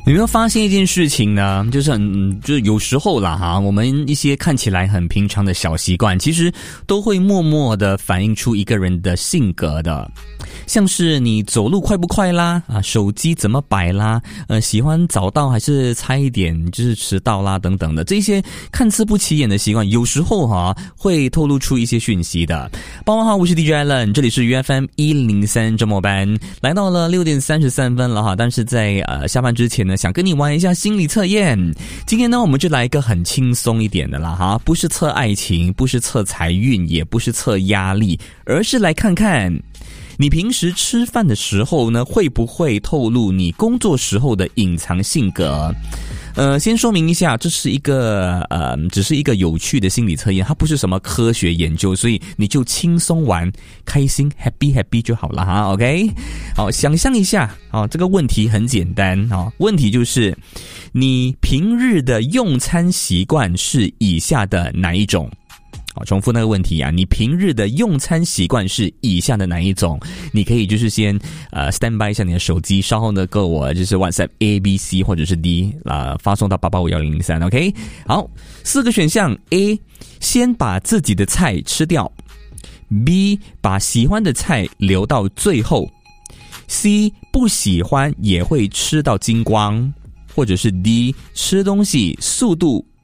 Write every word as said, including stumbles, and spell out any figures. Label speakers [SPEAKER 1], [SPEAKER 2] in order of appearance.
[SPEAKER 1] 有没有发现一件事情呢？就是很，就是有时候啦哈，我们一些看起来很平常的小习惯，其实都会默默的反映出一个人的性格的。像是你走路快不快啦，啊，手机怎么摆啦，呃，喜欢早到还是差一点就是迟到啦，等等的这些看似不起眼的习惯，有时候哈会透露出一些讯息的。傍晚好，我是 D J Allen， 这里是 U F M 一零三周末班，来到了六点三十三分了哈。但是在呃下班之前呢，想跟你玩一下心理测验。今天呢，我们就来一个很轻松一点的啦哈，不是测爱情，不是测财运，也不是测压力，而是来看看你平时吃饭的时候呢，会不会透露你工作时候的隐藏性格？呃，先说明一下，这是一个呃，只是一个有趣的心理测验，它不是什么科学研究，所以你就轻松玩，开心 happy happy 就好了哈 ，OK？ 好，想象一下，啊，这个问题很简单啊，问题就是你平日的用餐习惯是以下的哪一种？好，重复那个问题啊，你平日的用餐习惯是以下的哪一种？你可以就是先呃 stand by 一下你的手机，稍后呢跟我就是 WhatsApp A、B、C 或者是 D 啊、呃、发送到八八五一零零三 OK。 好，四个选项 A 先把自己的菜吃掉， B 把喜欢的菜留到最后， C 不喜欢也会吃到精光，或者是 D 吃东西速度